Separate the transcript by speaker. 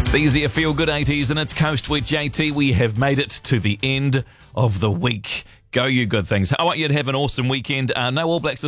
Speaker 1: These are your Feel Good 80s and it's Coast with JT. We have made it to the end of the week. Go you good things. I want you to have an awesome weekend. No All Blacks